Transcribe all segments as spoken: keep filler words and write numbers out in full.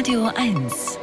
Radio eins.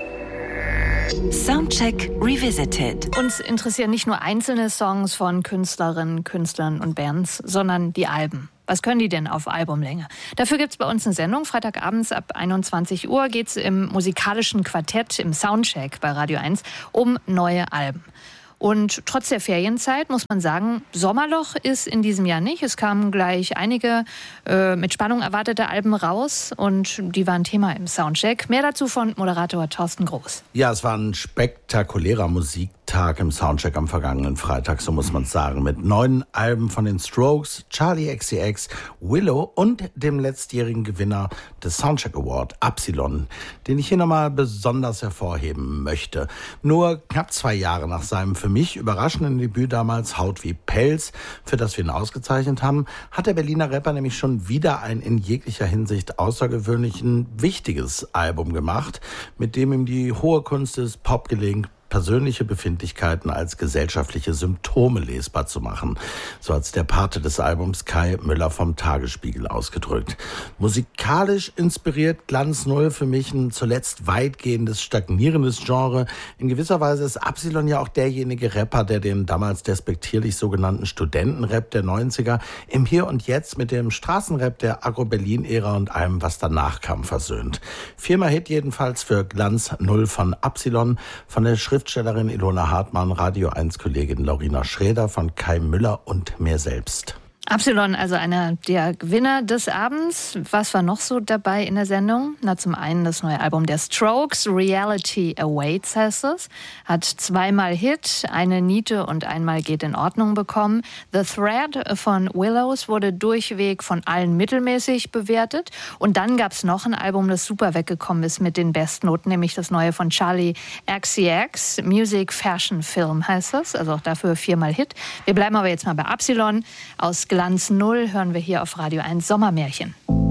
Soundcheck Revisited. Uns interessieren nicht nur einzelne Songs von Künstlerinnen, Künstlern und Bands, sondern die Alben. Was können die denn auf Albumlänge? Dafür gibt es bei uns eine Sendung. Freitagabends ab einundzwanzig Uhr geht es im musikalischen Quartett, im Soundcheck bei Radio eins, um neue Alben. Und trotz der Ferienzeit muss man sagen, Sommerloch ist in diesem Jahr nicht. Es kamen gleich einige äh, mit Spannung erwartete Alben raus und die waren Thema im Soundcheck. Mehr dazu von Moderator Thorsten Groß. Ja, es war ein spektakulärer Musiktag im Soundcheck am vergangenen Freitag, so muss man sagen. Mit neun Alben von den Strokes, Charli X C X, Willow und dem letztjährigen Gewinner des Soundcheck Award, Absilon, den ich hier nochmal besonders hervorheben möchte. Nur knapp zwei Jahre nach seinem für mich überraschenden Debüt damals Haut wie Pelz, für das wir ihn ausgezeichnet haben, hat der Berliner Rapper nämlich schon wieder ein in jeglicher Hinsicht außergewöhnlichen, wichtiges Album gemacht, mit dem ihm die hohe Kunst des Pop gelingt, persönliche Befindlichkeiten als gesellschaftliche Symptome lesbar zu machen. So hat es der Pate des Albums Kai Müller vom Tagesspiegel ausgedrückt. Musikalisch inspiriert Glanz Null für mich ein zuletzt weitgehendes, stagnierendes Genre. In gewisser Weise ist Absilon ja auch derjenige Rapper, der den damals despektierlich sogenannten Studentenrap der neunziger im Hier und Jetzt mit dem Straßenrap der Agro-Berlin-Ära und allem, was danach kam, versöhnt. Viermal Hit jedenfalls für Glanz Null von Absilon, von der Schrift Schriftstellerin Ilona Hartmann, Radio eins Kollegin Laurina Schräder, von Kai Müller und mir selbst. Absilon, also einer der Gewinner des Abends. Was war noch so dabei in der Sendung? Na, zum einen das neue Album der Strokes, Reality Awaits heißt es. Hat zweimal Hit, eine Niete und einmal Geht in Ordnung bekommen. The Thread von Willows wurde durchweg von allen mittelmäßig bewertet. Und dann gab es noch ein Album, das super weggekommen ist mit den Bestnoten, nämlich das neue von Charli X C X, Music Fashion Film heißt es. Also auch dafür viermal Hit. Wir bleiben aber jetzt mal bei Absilon. Aus Glanz Null hören wir hier auf Radio eins Sommermärchen.